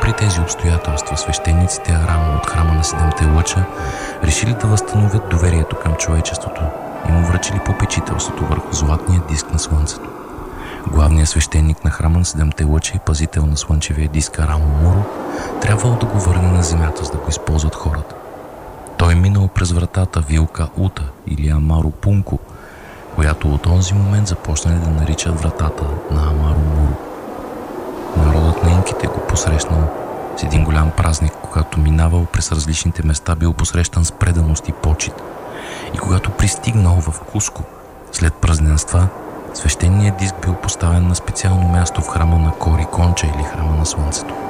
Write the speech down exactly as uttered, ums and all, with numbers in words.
при тези обстоятелства свещениците Арам от храма на Седемте лъча решили да възстановят доверието към човечеството и му връчили попечителството върху златния диск на Слънцето. Главният свещеник на храма на Седемте лъча и пазител на слънчевия диск Арам Муро трябвало да го върне на земята, за да го използват хората. Той е минал през вратата Вилка Ута или Амаро Пунко, която от този момент започнали да наричат вратата на Амаро Муро. Народът на инките го посрещнал с един голям празник, когато минавал през различните места, бил посрещан с преданост и почит. И когато пристигнал в Куско, след празненства, свещеният диск бил поставен на специално място в храма на Кори Конча или храма на Слънцето.